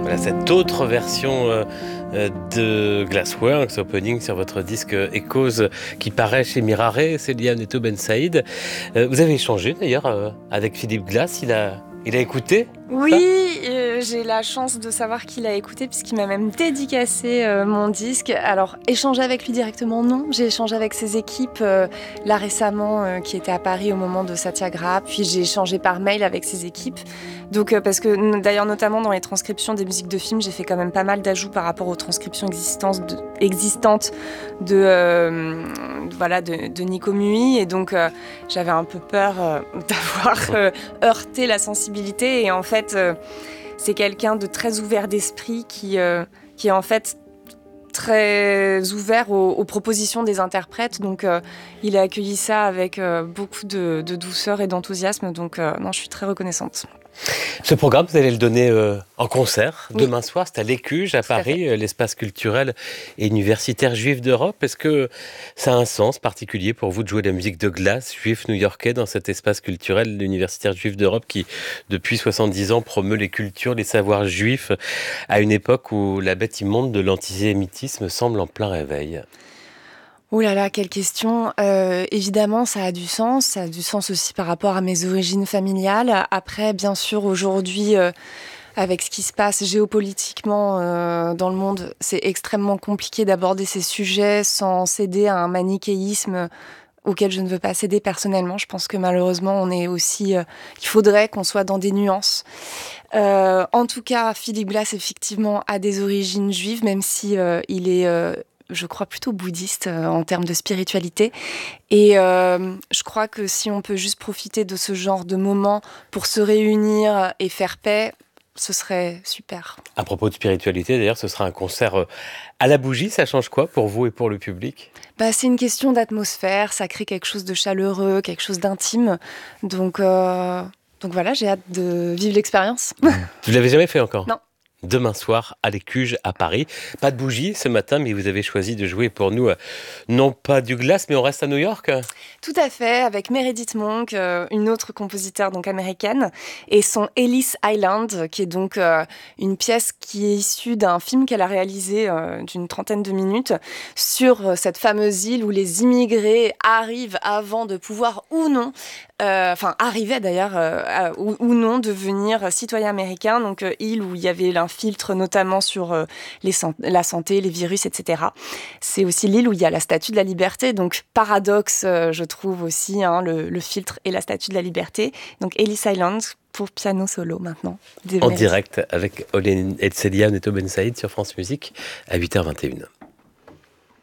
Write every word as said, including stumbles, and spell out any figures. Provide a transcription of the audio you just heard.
Voilà cette autre version euh, euh, de Glassworks, Opening sur votre disque Echoes qui paraît chez Mirare, Célia Neto Ben Saïd. Euh, vous avez échangé d'ailleurs euh, avec Philippe Glass, il a, il a écouté? Oui, euh, j'ai la chance de savoir qu'il a écouté puisqu'il m'a même dédicacé euh, mon disque. Alors, échanger avec lui directement, non. J'ai échangé avec ses équipes euh, là récemment euh, qui étaient à Paris au moment de Satyagraha. Puis j'ai échangé par mail avec ses équipes. Donc, euh, parce que d'ailleurs, notamment dans les transcriptions des musiques de films, j'ai fait quand même pas mal d'ajouts par rapport aux transcriptions existantes de, existantes de, euh, voilà, de, de Nico Muhi. Et donc, euh, j'avais un peu peur euh, d'avoir euh, heurté la sensibilité. Et en fait, En fait, euh, c'est quelqu'un de très ouvert d'esprit qui, euh, qui est en fait très ouvert aux, aux propositions des interprètes. Donc, euh, il a accueilli ça avec euh, beaucoup de, de douceur et d'enthousiasme. Donc, euh, non, je suis très reconnaissante. Ce programme, vous allez le donner euh, en concert Oui. demain soir, c'est à l'Écuge à Tout à Paris, euh, l'espace culturel et universitaire juif d'Europe. Est-ce que ça a un sens particulier pour vous de jouer la musique de Glass, juif new-yorkais, dans cet espace culturel universitaire juif d'Europe qui, depuis soixante-dix ans, promeut les cultures, les savoirs juifs, à une époque où la bête immonde de l'antisémitisme semble en plein réveil? Oh là là, quelle question. Euh, évidemment, ça a du sens. Ça a du sens aussi par rapport à mes origines familiales. Après, bien sûr, aujourd'hui, euh, avec ce qui se passe géopolitiquement euh, dans le monde, c'est extrêmement compliqué d'aborder ces sujets sans céder à un manichéisme auquel je ne veux pas céder personnellement. Je pense que malheureusement, on est aussi... Euh, il faudrait qu'on soit dans des nuances. Euh, en tout cas, Philippe Glass, effectivement, a des origines juives, même si euh, il est... Euh, je crois plutôt bouddhiste euh, en termes de spiritualité. Et euh, je crois que si on peut juste profiter de ce genre de moments pour se réunir et faire paix, ce serait super. À propos de spiritualité, d'ailleurs, ce sera un concert à la bougie. Ça change quoi pour vous et pour le public? Bah, c'est une question d'atmosphère, ça crée quelque chose de chaleureux, quelque chose d'intime. Donc, euh, donc voilà, j'ai hâte de vivre l'expérience. Vous l'avez jamais fait encore? Non. Demain soir à l'Écuge à Paris. Pas de bougie ce matin, mais vous avez choisi de jouer pour nous, euh, non pas du Glass, mais on reste à New York. Tout à fait, avec Meredith Monk, euh, une autre compositeur donc américaine, et son Ellis Island, qui est donc euh, une pièce qui est issue d'un film qu'elle a réalisé euh, d'une trentaine de minutes sur euh, cette fameuse île où les immigrés arrivent avant de pouvoir ou non, euh, enfin arrivaient d'ailleurs euh, ou, ou non devenir citoyens américains. Donc euh, île où il y avait un filtre notamment sur euh, les san- la santé, les virus, et cetera. C'est aussi l'île où il y a la Statue de la Liberté, donc paradoxe, euh, je trouve aussi, hein, le, le filtre et la Statue de la Liberté. Donc Ellis Island pour piano solo maintenant. En direct avec Olé et Célia Neto Ben Saïd sur France Musique à huit heures vingt et une.